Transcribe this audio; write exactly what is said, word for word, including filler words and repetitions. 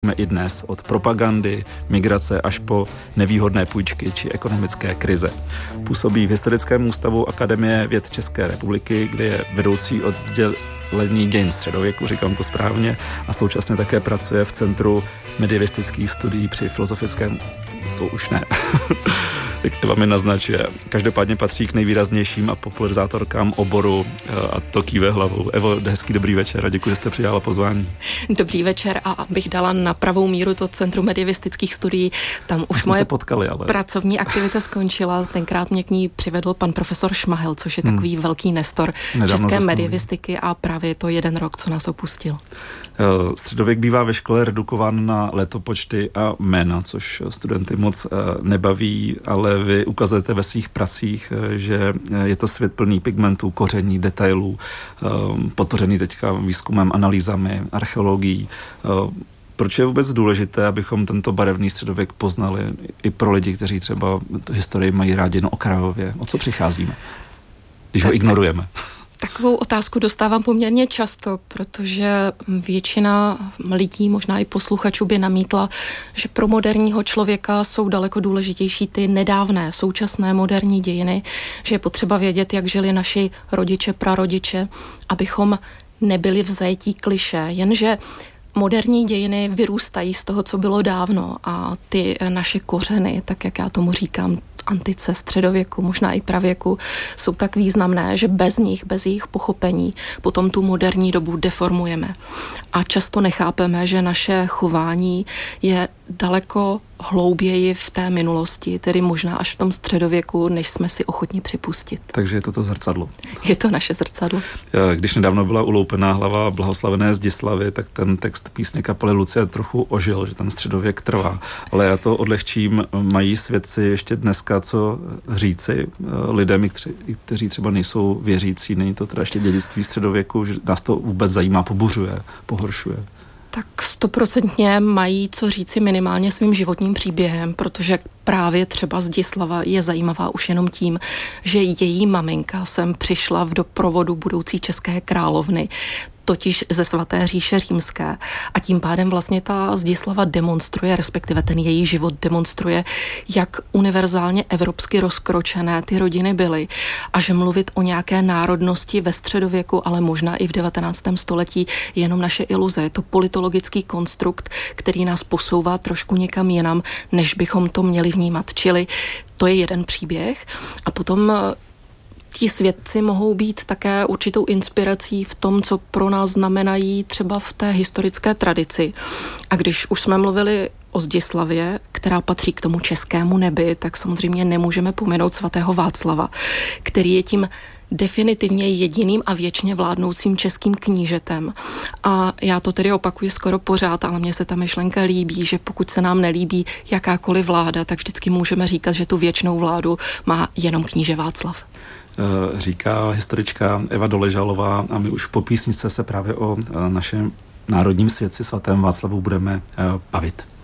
i dnes od propagandy, migrace až po nevýhodné půjčky či ekonomické krize. Působí v Historickém ústavu Akademie věd České republiky, kde je vedoucí oddělení dějin středověku, říkám to správně, a současně také pracuje v Centru medievistických studií při Filozofickém, to už ne, jak Eva mi naznačuje. Každopádně patří k nejvýraznějším a popularizátorkám oboru a to kýve hlavou. Evo, hezký dobrý večer a děkuji, že jste přijala pozvání. Dobrý večer a abych dala na pravou míru to Centrum medievistických studií, tam už moje potkali, ale... pracovní aktivita skončila. Tenkrát mě k ní přivedl pan profesor Šmahel, což je takový hmm. velký nestor Nedávno české zasnuli. medievistiky a právě je to jeden rok, co nás opustil. Středověk bývá ve škole redukován na letopočty a jména, což studenty moc nebaví, ale vy ukazujete ve svých pracích, že je to svět plný pigmentů, koření, detailů, podpořený teďka výzkumem, analýzami, archeologií. Proč je vůbec důležité, abychom tento barevný středověk poznali i pro lidi, kteří třeba historii mají rádi jen okrajově? O co přicházíme, když ho ignorujeme? Takovou otázku dostávám poměrně často, protože většina lidí, možná i posluchačů, by namítla, že pro moderního člověka jsou daleko důležitější ty nedávné, současné moderní dějiny, že je potřeba vědět, jak žili naši rodiče, prarodiče, abychom nebyli v zajetí klišé, jenže moderní dějiny vyrůstají z toho, co bylo dávno a ty naše kořeny, tak jak já tomu říkám, antice, středověku, možná i pravěku, jsou tak významné, že bez nich, bez jejich pochopení potom tu moderní dobu deformujeme. A často nechápeme, že naše chování je daleko hlouběji v té minulosti, tedy možná až v tom středověku, než jsme si ochotni připustit. Takže je to to zrcadlo. Je to naše zrcadlo. Když nedávno byla uloupená hlava blahoslavené Zdislavy, tak ten text písně kapely Lucie trochu ožil, že ten středověk trvá. Ale já to odlehčím, mají svědci ještě dneska co říci lidem, kteří třeba nejsou věřící, není to teda ještě dědictví středověku, že nás to vůbec zajímá, pobuřuje, pohoršuje. Tak stoprocentně mají co říci minimálně svým životním příběhem, protože právě třeba Zdislava je zajímavá už jenom tím, že její maminka sem přišla v doprovodu budoucí české královny, totiž ze svaté říše římské. A tím pádem vlastně ta Zdislava demonstruje, respektive ten její život demonstruje, jak univerzálně evropsky rozkročené ty rodiny byly a že mluvit o nějaké národnosti ve středověku, ale možná i v devatenáctém století je jenom naše iluze. Je to politologický konstrukt, který nás posouvá trošku někam jinam, než bychom to měli vnímat. Čili to je jeden příběh. A potom ti svědci mohou být také určitou inspirací v tom, co pro nás znamenají třeba v té historické tradici. A když už jsme mluvili o Zdislavě, která patří k tomu českému nebi, tak samozřejmě nemůžeme pominout svatého Václava, který je tím definitivně jediným a věčně vládnoucím českým knížetem. A já to tedy opakuji skoro pořád, ale mně se ta myšlenka líbí, že pokud se nám nelíbí jakákoliv vláda, tak vždycky můžeme říkat, že tu věčnou vládu má jenom kníže Václav. Říká historička Eva Doležalová a my už po písničce se právě o našem národním svědci svatém Václavu budeme bavit.